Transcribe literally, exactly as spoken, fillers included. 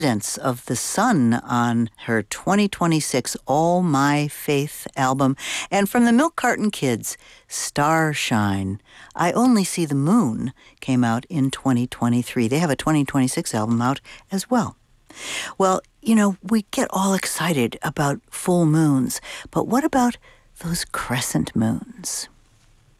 of the Sun on her twenty twenty-six All My Faith album. And from the Milk Carton Kids, Starshine, I Only See the Moon, came out in twenty twenty-three. They have a twenty twenty-six album out as well. Well, you know, we get all excited about full moons, but what about those crescent moons?